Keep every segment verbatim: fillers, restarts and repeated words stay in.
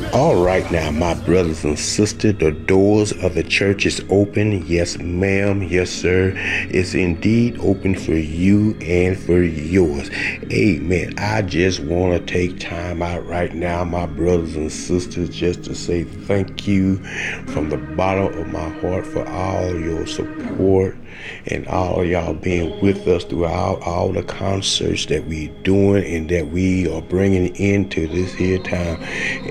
All right now, my brothers and sisters, the doors of the church is open. Yes, ma'am. Yes, sir. It's indeed open for you and for yours. Amen. I just want to take time out right now, my brothers and sisters, just to say thank you from the bottom of my heart for all your support and all of y'all being with us throughout all the concerts that we doing and that we are bringing into this here time.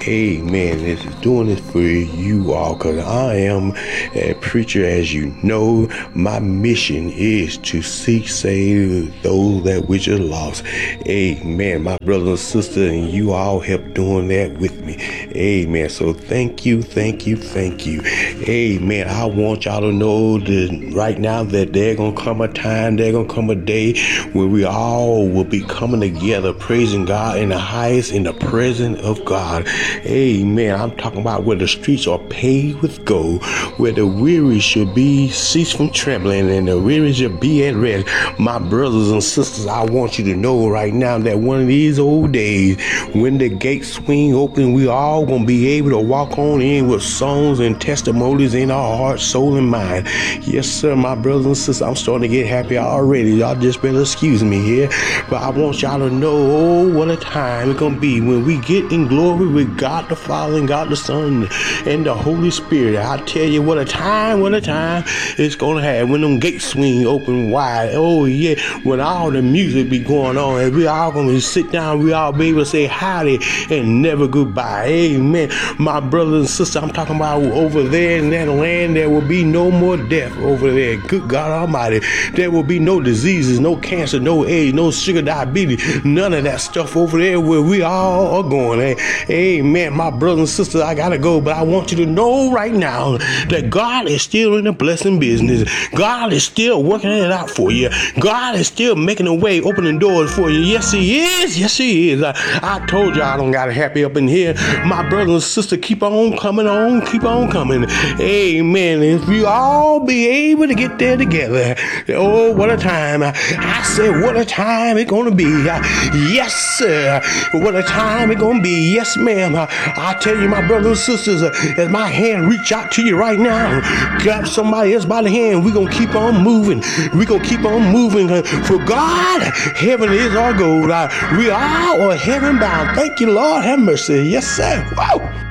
Amen. This is doing this for you all, because I am a preacher, as you know. My mission is to seek, save those that which are lost. Amen. My brothers and sisters, and you all help doing that with me. Amen. So thank you, thank you, thank you. Amen. I want y'all to know that right now that there's going to come a time, there's going to come a day where we all will be coming together, praising God in the highest, in the presence of God. Amen. I'm talking about where the streets are paved with gold, where the weary should be cease from trembling and the weary should be at rest. My brothers and sisters, I want you to know right now that one of these old days, when the gates swing open, we all going to be able to walk on in with songs and testimonies in our heart, soul, and mind. Yes, sir, my brothers and sisters, I'm starting to get happy already. Y'all just better excuse me here. But I want y'all to know, oh, what a time it's going to be when we get in glory with God the Father and God the Son and the Holy Spirit. I tell you, what a time, what a time it's going to have when them gates swing open wide. Oh, yeah, when all the music be going on and we all going to sit down, we all be able to say howdy and never goodbye. Amen. My brothers and sisters, I'm talking about over there in that land, there will be no more death over there. Good God Almighty. There will be no diseases, no cancer, no AIDS, no sugar, diabetes, none of that stuff over there where we all are going. Amen. My brothers and sisters, I gotta go, but I want you to know right now that God is still in the blessing business. God is still working it out for you. God is still making a way, opening doors for you. Yes, He is. Yes, He is. I, I told you I don't got happy up in here. My brothers and sisters, keep on coming on, keep on coming. Amen. If we all be able to get there together, oh, what a time. I said, what a time it's going to be. Yes, sir. What a time it's going to be. Yes, ma'am. I tell you, my brothers and sisters, as my hand reach out to you right now, grab somebody else by the hand. We're going to keep on moving. We're going to keep on moving. For God, heaven is our goal. We all are heaven bound. Thank you, Lord. Have mercy. Yes, sir. Wow.